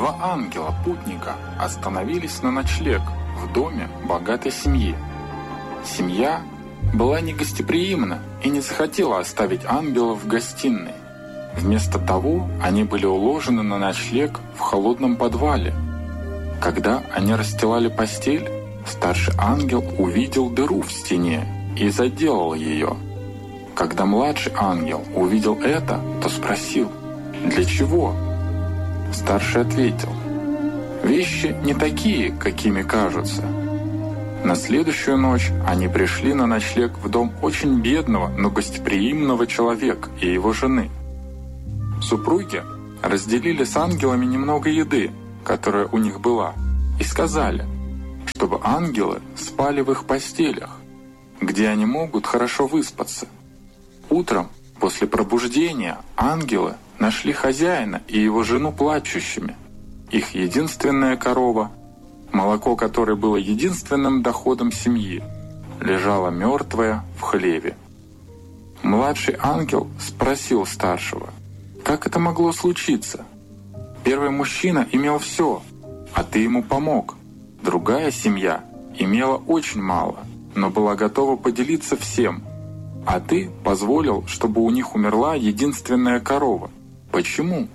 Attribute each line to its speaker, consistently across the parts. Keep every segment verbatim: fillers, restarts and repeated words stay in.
Speaker 1: Два ангела-путника остановились на ночлег в доме богатой семьи. Семья была негостеприимна и не захотела оставить ангелов в гостиной. Вместо того они были уложены на ночлег в холодном подвале. Когда они расстилали постель, старший ангел увидел дыру в стене и заделал ее. Когда младший ангел увидел это, то спросил: «Для чего?» Старший ответил: «Вещи не такие, какими кажутся». На следующую ночь они пришли на ночлег в дом очень бедного, но гостеприимного человека и его жены. Супруги разделили с ангелами немного еды, которая у них была, и сказали, чтобы ангелы спали в их постелях, где они могут хорошо выспаться. Утром, после пробуждения, ангелы нашли хозяина и его жену плачущими. Их единственная корова, молоко которой было единственным доходом семьи, лежала мертвая в хлеве. Младший ангел спросил старшего: «Как это могло случиться? Первый мужчина имел все, а ты ему помог. Другая семья имела очень мало, но была готова поделиться всем, а ты позволил, чтобы у них умерла единственная корова. Почему?»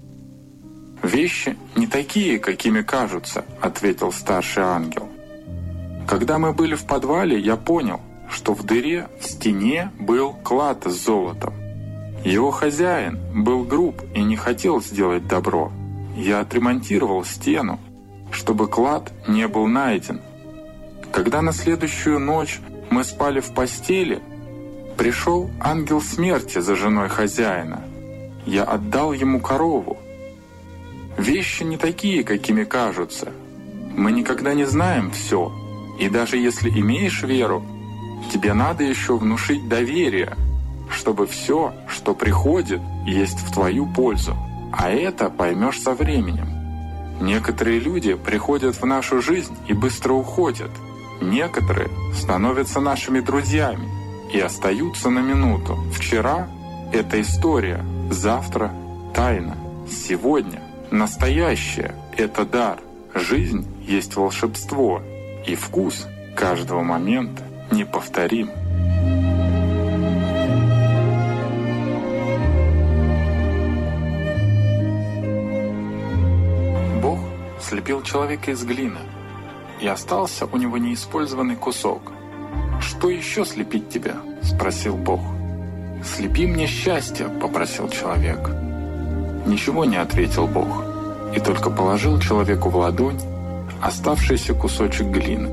Speaker 1: «Вещи не такие, какими кажутся», — ответил старший ангел. «Когда мы были в подвале, я понял, что в дыре в стене был клад с золотом. Его хозяин был груб и не хотел сделать добро. Я отремонтировал стену, чтобы клад не был найден. Когда на следующую ночь мы спали в постели, пришел ангел смерти за женой хозяина. Я отдал ему корову. Вещи не такие, какими кажутся. Мы никогда не знаем все, и даже если имеешь веру, тебе надо еще внушить доверие, чтобы все, что приходит, есть в твою пользу, а это поймешь со временем. Некоторые люди приходят в нашу жизнь и быстро уходят. Некоторые становятся нашими друзьями и остаются на минуту. Вчера — это история, завтра — тайна, сегодня — настоящее — это дар. Жизнь есть волшебство, и вкус каждого момента неповторим. Бог слепил человека из глины, и остался у него неиспользованный кусок. «Что еще слепить тебя?» — спросил Бог. «Слепи мне счастье», — попросил человек. Ничего не ответил Бог, и только положил человеку в ладонь оставшийся кусочек глины.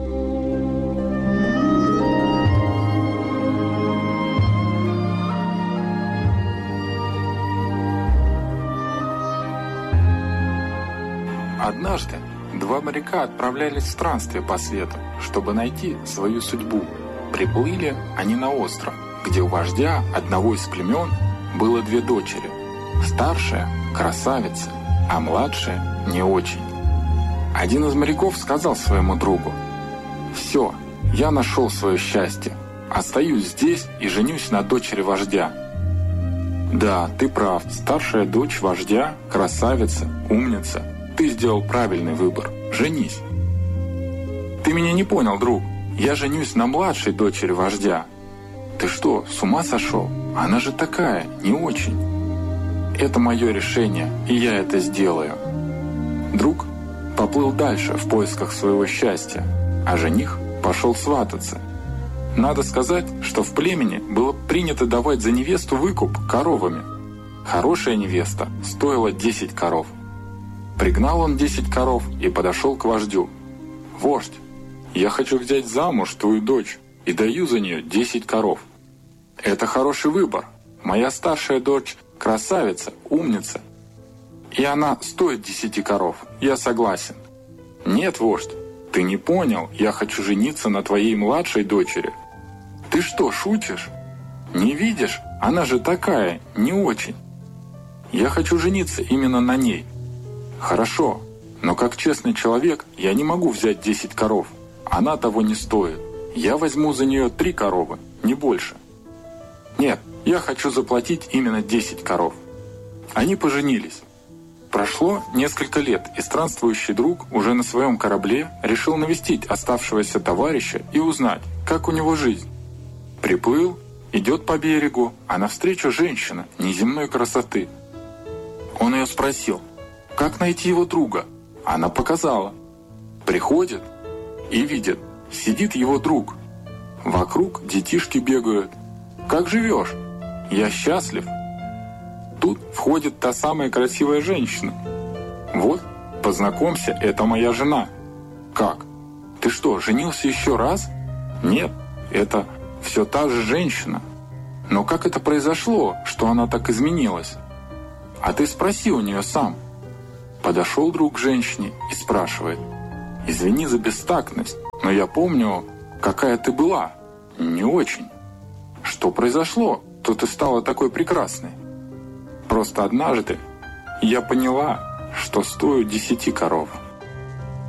Speaker 1: Однажды два моряка отправлялись в странствие по свету, чтобы найти свою судьбу. Приплыли они на остров, где у вождя одного из племен было две дочери. Старшая — красавица, а младшая — не очень. Один из моряков сказал своему другу: «Все, я нашел свое счастье. Остаюсь здесь и женюсь на дочери вождя». «Да, ты прав. Старшая дочь вождя, красавица, умница. Ты сделал правильный выбор. Женись». «Ты меня не понял, друг. Я женюсь на младшей дочери вождя». «Ты что, с ума сошел? Она же такая, не очень». «Это мое решение, и я это сделаю». Друг поплыл дальше в поисках своего счастья, а жених пошел свататься. Надо сказать, что в племени было принято давать за невесту выкуп коровами. Хорошая невеста стоила десять коров. Пригнал он десять коров и подошел к вождю. «Вождь, я хочу взять замуж твою дочь и даю за нее десять коров». «Это хороший выбор. Моя старшая дочь красавица, умница, и она стоит десяти коров. Я согласен». «Нет, вождь, ты не понял. Я хочу жениться на твоей младшей дочери». «Ты что, шутишь? Не видишь? Она же такая, не очень». «Я хочу жениться именно на ней». «Хорошо, но как честный человек я не могу взять десять коров. Она того не стоит. Я возьму за нее три коровы, не больше». «Нет, я хочу заплатить именно десять коров». Они поженились. Прошло несколько лет, и странствующий друг уже на своем корабле решил навестить оставшегося товарища и узнать, как у него жизнь. Приплыл, идет по берегу, а навстречу женщина неземной красоты. Он ее спросил, как найти его друга. Она показала. Приходит и видит, сидит его друг. Вокруг детишки бегают. «Как живешь?» «Я счастлив». Тут входит та самая красивая женщина. «Вот, познакомься, это моя жена». «Как? Ты что, женился еще раз?» «Нет, это все та же женщина». «Но как это произошло, что она так изменилась?» «А ты спроси у нее сам». Подошел друг к женщине и спрашивает. «Извини за бестактность, но я помню, какая ты была. Не очень. Что произошло, то ты стала такой прекрасной?» «Просто однажды я поняла, что стою десяти коров».